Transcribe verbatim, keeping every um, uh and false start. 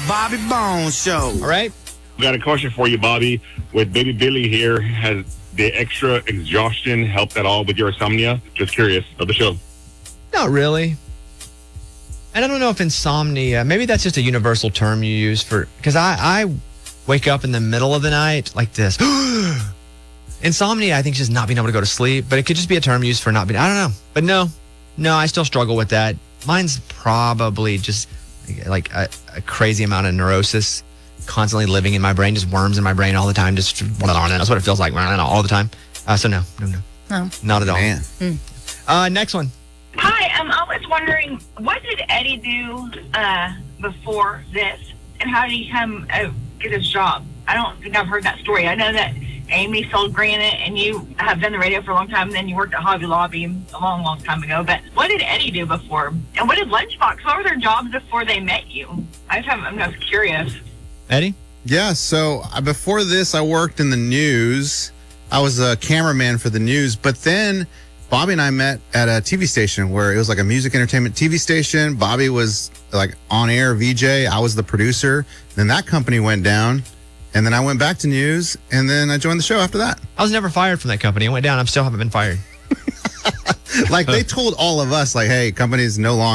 Bobby Bones Show. All right. Got a question for you, Bobby. With baby Billy here, has the extra exhaustion helped at all with your insomnia? Just curious of the show. Not really. And I don't know if insomnia, maybe that's just a universal term you use for, because I, I wake up in the middle of the night like this. Insomnia, I think, is just not being able to go to sleep, but it could just be a term used for not being, I don't know. But no, no, I still struggle with that. Mine's probably just like a, a crazy amount of neurosis constantly living in my brain, just worms in my brain all the time, just that's what it feels like all the time. Uh, so no, no, no, no, not at all. Man. Mm. Uh, next one. Hi, um, I was wondering, what did Eddie do uh, before this, and how did he come uh, get his job? I don't think I've heard that story. I know that Amy sold Granite, and you have done the radio for a long time, and then you worked at Hobby Lobby a long, long time ago. But what did Eddie do before? And what did Lunchbox? What were their jobs before they met you? I just have, I'm just curious. Eddie? Yeah, so uh, before this, I worked in the news. I was a cameraman for the news, but then Bobby and I met at a T V station where it was like a music entertainment T V station. Bobby was like on-air V J. I was the producer. Then that company went down, and then I went back to news, and then I joined the show after that. I was never fired from that company. I went down. I still haven't been fired. Like, they told all of us, like, hey, company's no longer